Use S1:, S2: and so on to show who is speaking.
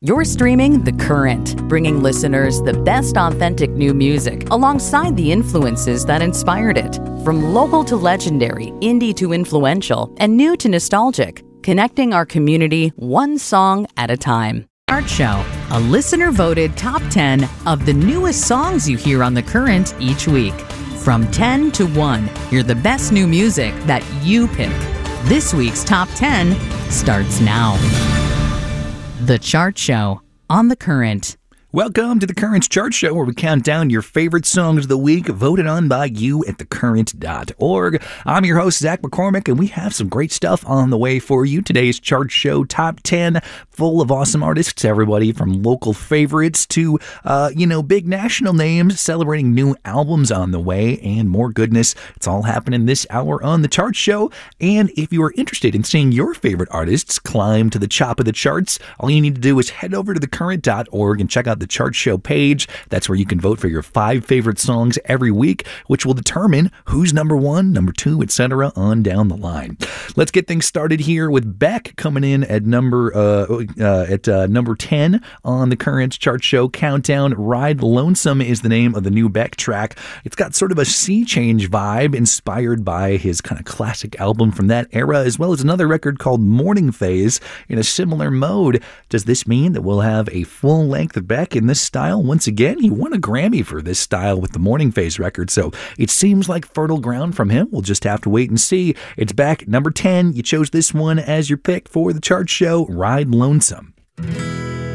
S1: You're streaming The Current, bringing listeners the best authentic new music alongside the influences that inspired it. From local to legendary, indie to influential, and new to nostalgic, connecting our community one song at a time. Chart Show, a listener-voted top 10 of the newest songs you hear on The Current each week. From 10 to 1, hear the best new music that you pick. This week's top 10 starts now. The Chart Show on The Current.
S2: Welcome to The Current's Chart Show, where we count down your favorite songs of the week, voted on by you at thecurrent.org. I'm your host, Zach McCormick, and we have some great stuff on the way for you. Today's Chart Show Top 10, full of awesome artists, everybody from local favorites to, big national names, celebrating new albums on the way, and more goodness. It's all happening this hour on The Chart Show. And if you are interested in seeing your favorite artists climb to the top of the charts, all you need to do is head over to thecurrent.org and check out the Chart Show page. That's where you can vote for your 5 favorite songs every week, which will determine who's number 1, number 2, etc. on down the line. Let's get things started here with Beck coming in at number 10 on the Current Chart Show countdown. Ride Lonesome is the name of the new Beck track. It's got sort of a sea change vibe inspired by his kind of classic album from that era, as well as another record called Morning Phase in a similar mode. Does this mean that we'll have a full length of Beck in this style? Once again, he won a Grammy for this style with the Morning Phase record, so it seems like fertile ground from him. We'll just have to wait and see. It's Beck, number 10. You chose this one as your pick for the Chart Show, Ride Lonesome.